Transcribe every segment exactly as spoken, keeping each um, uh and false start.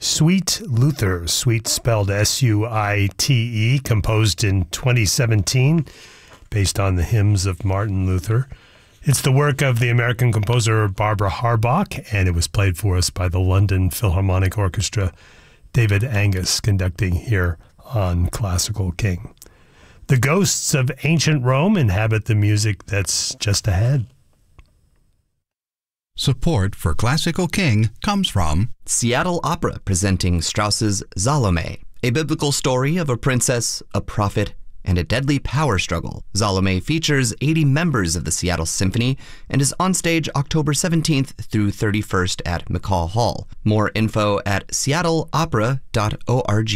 Suite Luther, Suite spelled S U I T E, composed in twenty seventeen, based on the hymns of Martin Luther. It's the work of the American composer Barbara Harbach, and it was played for us by the London Philharmonic Orchestra, David Angus conducting here on Classical King. The ghosts of ancient Rome inhabit the music that's just ahead. Support for Classical King comes from Seattle Opera presenting Strauss's Salome, a biblical story of a princess, a prophet, and a deadly power struggle. Salome features eighty members of the Seattle Symphony and is on stage October seventeenth through thirty-first at McCaw Hall. More info at seattle opera dot org.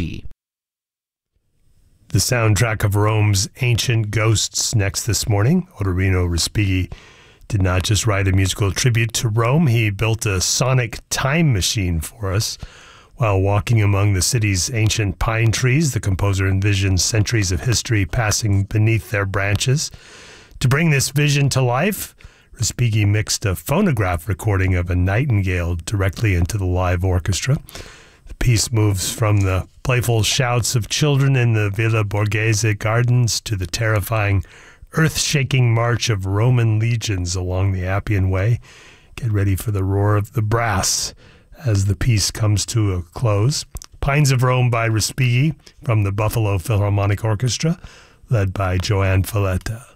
The soundtrack of Rome's ancient ghosts next this morning. Otorino Respighi did not just write a musical tribute to Rome, he built a sonic time machine for us. While walking among the city's ancient pine trees, the composer envisioned centuries of history passing beneath their branches. To bring this vision to life, Respighi mixed a phonograph recording of a nightingale directly into the live orchestra. The piece moves from the playful shouts of children in the Villa Borghese gardens to the terrifying, earth-shaking march of Roman legions along the Appian Way. Get ready for the roar of the brass as the piece comes to a close. Pines of Rome by Respighi from the Buffalo Philharmonic Orchestra, led by Joanne Falletta.